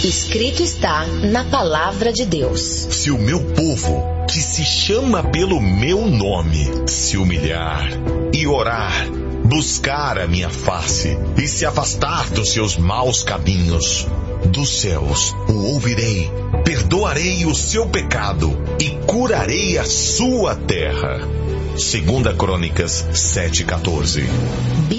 Escrito está na palavra de Deus. Se o meu povo, que se chama pelo meu nome, se humilhar e orar, buscar a minha face e se afastar dos seus maus caminhos, dos céus o ouvirei, perdoarei o seu pecado e curarei a sua terra. 2 Crônicas 7:14.